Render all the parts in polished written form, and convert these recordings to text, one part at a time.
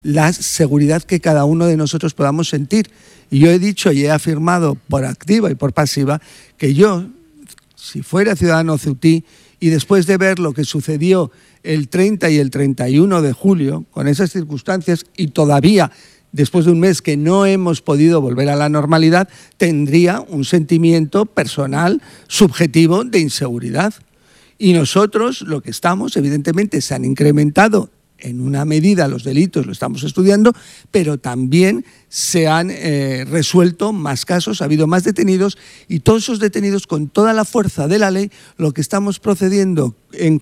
la seguridad que cada uno de nosotros podamos sentir. Y yo he dicho y he afirmado por activa y por pasiva que yo, si fuera ciudadano ceutí y después de ver lo que sucedió el 30 y el 31 de julio, con esas circunstancias y todavía después de un mes que no hemos podido volver a la normalidad, tendría un sentimiento personal, subjetivo de inseguridad. Y nosotros lo que estamos, evidentemente se han incrementado en una medida los delitos, lo estamos estudiando, pero también se han resuelto más casos, ha habido más detenidos y todos esos detenidos con toda la fuerza de la ley, lo que estamos procediendo en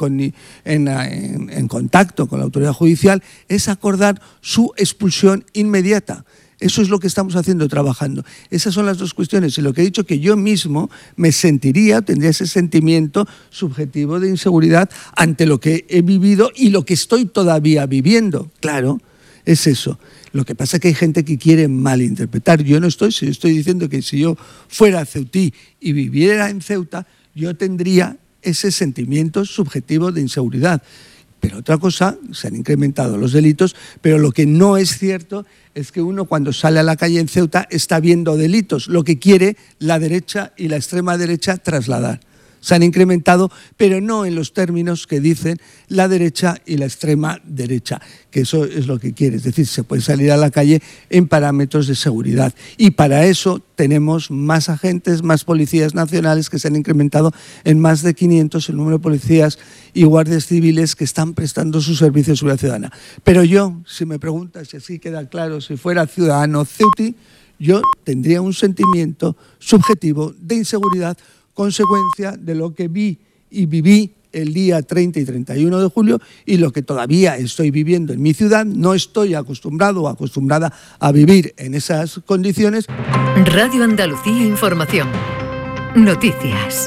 contacto con la autoridad judicial es acordar su expulsión inmediata. Eso es lo que estamos haciendo, trabajando. Esas son las dos cuestiones. Y lo que he dicho, que yo mismo me tendría ese sentimiento subjetivo de inseguridad ante lo que he vivido y lo que estoy todavía viviendo. Claro, es eso. Lo que pasa es que hay gente que quiere malinterpretar. Yo estoy diciendo que si yo fuera ceutí y viviera en Ceuta, yo tendría ese sentimiento subjetivo de inseguridad. Pero otra cosa, se han incrementado los delitos, pero lo que no es cierto es que uno cuando sale a la calle en Ceuta está viendo delitos, lo que quiere la derecha y la extrema derecha trasladar. Se han incrementado, pero no en los términos que dicen la derecha y la extrema derecha, que eso es lo que quiere. Es decir, se puede salir a la calle en parámetros de seguridad. Y para eso tenemos más agentes, más policías nacionales que se han incrementado en más de 500 el número de policías y guardias civiles que están prestando su servicio de seguridad ciudadana. Pero yo, si me preguntas, si así queda claro, si fuera ciudadano ceutí, yo tendría un sentimiento subjetivo de inseguridad consecuencia de lo que vi y viví el día 30 y 31 de julio y lo que todavía estoy viviendo en mi ciudad. No estoy acostumbrado o acostumbrada a vivir en esas condiciones. Radio Andalucía Información. Noticias.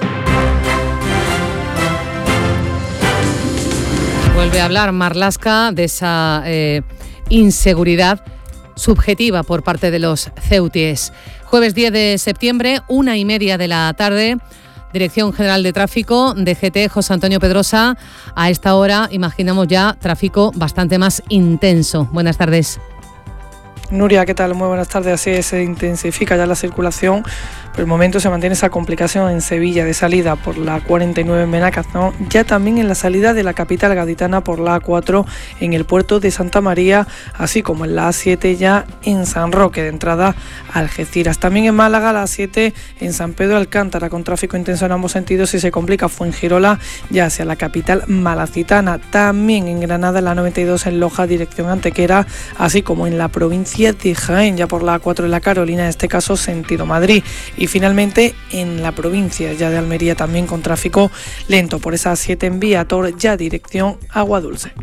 Vuelve a hablar Marlaska de esa inseguridad subjetiva por parte de los ceutíes. Jueves 10 de septiembre, 1:30 de la tarde, Dirección General de Tráfico, DGT, José Antonio Pedrosa. A esta hora imaginamos ya tráfico bastante más intenso. Buenas tardes. Nuria, ¿qué tal? Muy buenas tardes. Así es, se intensifica ya la circulación. Por el momento se mantiene esa complicación en Sevilla de salida por la 49 en Benacazón, ya también en la salida de la capital gaditana por la A4 en el puerto de Santa María, así como en la A7 ya en San Roque de entrada a Algeciras. También en Málaga la A7 en San Pedro Alcántara con tráfico intenso en ambos sentidos y se complica Fuengirola ya hacia la capital malacitana. También en Granada la 92 en Loja dirección Antequera, así como en la provincia de Jaén ya por la A4 en la Carolina, en este caso sentido Madrid. Y finalmente en la provincia ya de Almería también con tráfico lento por esa 7 en Vía Tor ya dirección Agua Dulce.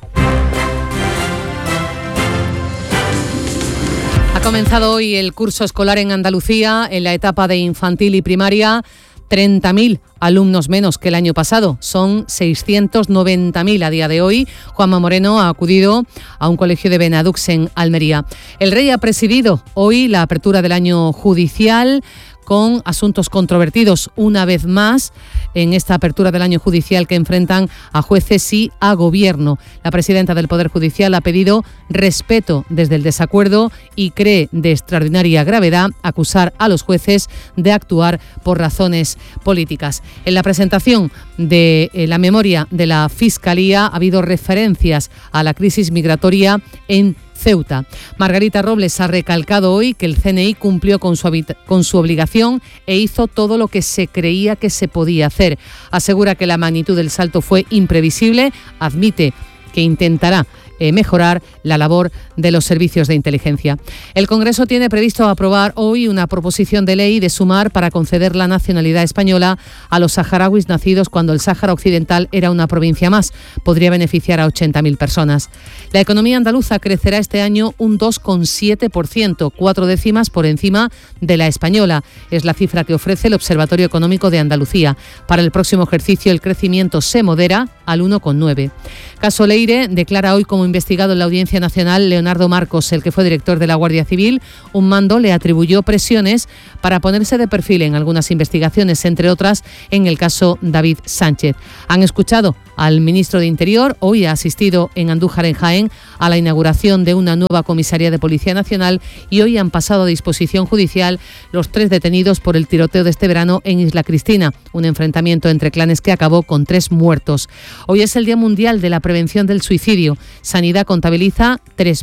Ha comenzado hoy el curso escolar en Andalucía en la etapa de infantil y primaria. 30.000 alumnos menos que el año pasado, son 690.000 a día de hoy. Juanma Moreno ha acudido a un colegio de Benadux en Almería. El Rey ha presidido hoy la apertura del año judicial con asuntos controvertidos una vez más en esta apertura del año judicial que enfrentan a jueces y a gobierno. La presidenta del Poder Judicial ha pedido respeto desde el desacuerdo y cree de extraordinaria gravedad acusar a los jueces de actuar por razones políticas. En la presentación de la memoria de la Fiscalía ha habido referencias a la crisis migratoria en Ceuta. Margarita Robles ha recalcado hoy que el CNI cumplió con su obligación e hizo todo lo que se creía que se podía hacer. Asegura que la magnitud del salto fue imprevisible, admite que intentará mejorar la labor de los servicios de inteligencia. El Congreso tiene previsto aprobar hoy una proposición de ley de sumar para conceder la nacionalidad española a los saharauis nacidos cuando el Sáhara Occidental era una provincia más. Podría beneficiar a 80.000 personas. La economía andaluza crecerá este año un 2,7%, 4 décimas por encima de la española. Es la cifra que ofrece el Observatorio Económico de Andalucía. Para el próximo ejercicio el crecimiento se modera al 1,9. Caso Leire declara hoy como investigado en la Audiencia Nacional Leonardo Marcos, el que fue director de la Guardia Civil. Un mando le atribuyó presiones para ponerse de perfil en algunas investigaciones, entre otras en el caso David Sánchez. Han escuchado al ministro de Interior. Hoy ha asistido en Andújar, en Jaén, a la inauguración de una nueva comisaría de Policía Nacional, y hoy han pasado a disposición judicial los 3 detenidos por el tiroteo de este verano en Isla Cristina, un enfrentamiento entre clanes que acabó con 3 muertos. Hoy es el Día Mundial de la Prevención del Suicidio. Sanidad contabiliza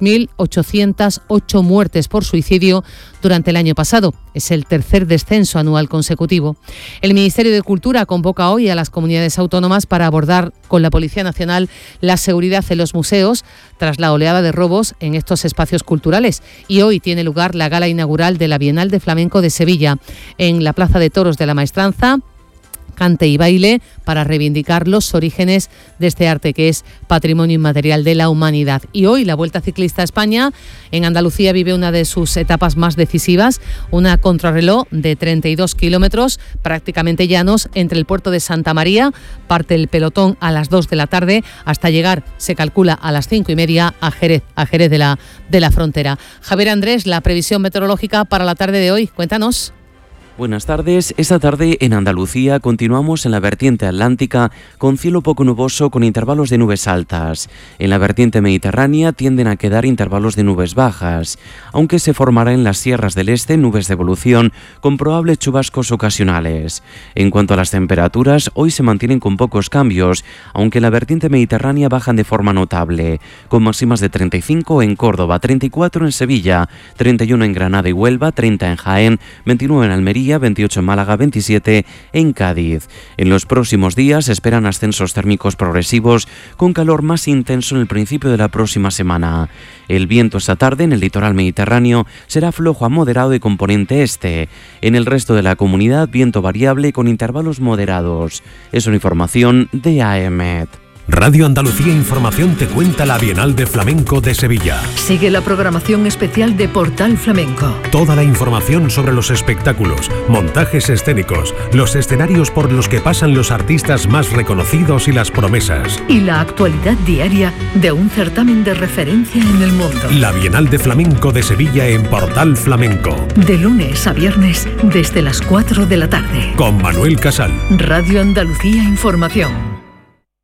3.808 muertes por suicidio durante el año pasado. Es el tercer descenso anual consecutivo. El Ministerio de Cultura convoca hoy a las comunidades autónomas para abordar con la Policía Nacional la seguridad en los museos tras la oleada de robos en estos espacios culturales. Y hoy tiene lugar la gala inaugural de la Bienal de Flamenco de Sevilla en la Plaza de Toros de la Maestranza. Cante y baile para reivindicar los orígenes de este arte que es patrimonio inmaterial de la humanidad. Y hoy la Vuelta Ciclista a España en Andalucía vive una de sus etapas más decisivas, una contrarreloj de 32 kilómetros prácticamente llanos entre el puerto de Santa María. Parte el pelotón a las 2 de la tarde hasta llegar, se calcula, a las 5:30 a Jerez de la Frontera. Javier Andrés, la previsión meteorológica para la tarde de hoy, cuéntanos. Buenas tardes. Esta tarde en Andalucía continuamos en la vertiente atlántica con cielo poco nuboso con intervalos de nubes altas. En la vertiente mediterránea tienden a quedar intervalos de nubes bajas, aunque se formará en las sierras del este nubes de evolución con probables chubascos ocasionales. En cuanto a las temperaturas, hoy se mantienen con pocos cambios, aunque en la vertiente mediterránea bajan de forma notable, con máximas de 35 en Córdoba, 34 en Sevilla, 31 en Granada y Huelva, 30 en Jaén, 29 en Almería, 28 en Málaga, 27 en Cádiz. En los próximos días se esperan ascensos térmicos progresivos con calor más intenso en el principio de la próxima semana. El viento esta tarde en el litoral mediterráneo será flojo a moderado de componente este. En el resto de la comunidad, viento variable con intervalos moderados. Es una información de AEMET. Radio Andalucía Información te cuenta la Bienal de Flamenco de Sevilla. Sigue la programación especial de Portal Flamenco. Toda la información sobre los espectáculos, montajes escénicos, los escenarios por los que pasan los artistas más reconocidos y las promesas. Y la actualidad diaria de un certamen de referencia en el mundo. La Bienal de Flamenco de Sevilla en Portal Flamenco. De lunes a viernes desde las 4 de la tarde. Con Manuel Casal. Radio Andalucía Información.